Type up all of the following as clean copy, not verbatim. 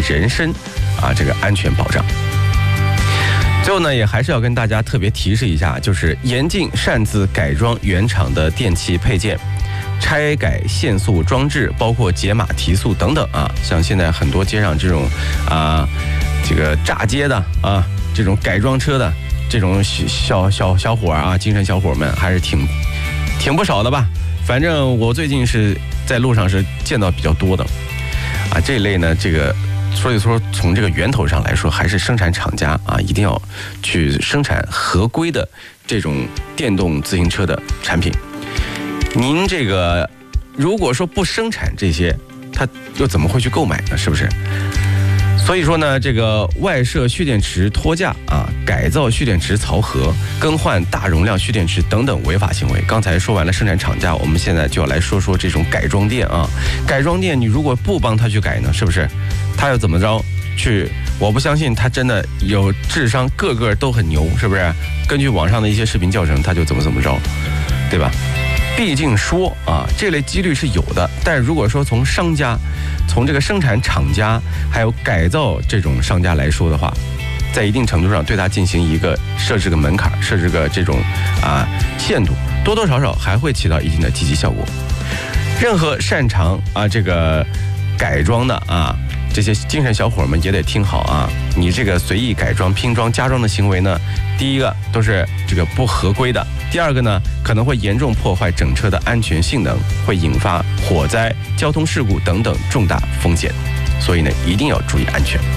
人身这个安全保障。最后呢，也还是要跟大家特别提示一下，就是严禁擅自改装原厂的电器配件，拆改限速装置，包括解码提速等等像现在很多街上这种这个炸街的这种改装车的这种小伙精神小伙们还是挺不少的吧。反正我最近是在路上是见到比较多的这一类呢，这个所以说从这个源头上来说，还是生产厂家一定要去生产合规的这种电动自行车的产品。您这个如果说不生产这些，他又怎么会去购买呢？是不是？所以说呢，这个外设蓄电池脱架改造蓄电池槽盒、更换大容量蓄电池等等违法行为。刚才说完了生产厂家，我们现在就要来说说这种改装店改装店你如果不帮他去改呢，是不是？他要怎么着去？我不相信他真的有智商，个个都很牛，是不是？根据网上的一些视频教程，他就怎么着，对吧？毕竟说这类几率是有的，但如果说从商家、从这个生产厂家还有改造这种商家来说的话，在一定程度上对它进行一个设置个门槛，设置个这种限度，多多少少还会起到一定的积极效果。任何擅长这个改装的这些精神小伙们也得听好你这个随意改装、拼装、加装的行为呢，第一个都是这个不合规的，第二个呢可能会严重破坏整车的安全性能，会引发火灾、交通事故等等重大风险，所以呢一定要注意安全。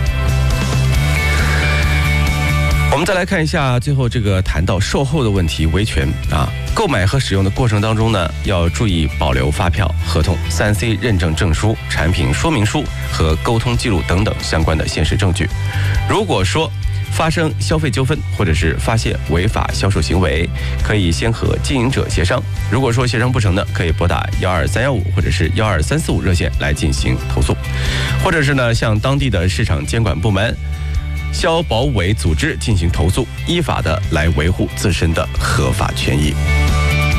我们再来看一下最后这个谈到售后的问题，维权购买和使用的过程当中呢，要注意保留发票、合同、3C 认证证书、产品说明书和沟通记录等等相关的现实证据。如果说发生消费纠纷或者是发现违法销售行为，可以先和经营者协商，如果说协商不成的，可以拨打12315或者是12345热线来进行投诉，或者是呢向当地的市场监管部门、消保委组织进行投诉，依法的来维护自身的合法权益。